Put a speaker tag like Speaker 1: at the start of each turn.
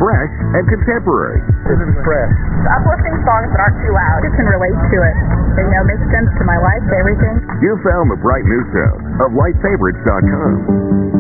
Speaker 1: fresh and contemporary.
Speaker 2: This is fresh.
Speaker 3: Uplifting songs that aren't too loud.
Speaker 4: You can relate to it. It makes sense to my life, everything.
Speaker 1: You found the bright new sound of lightfavorites.com.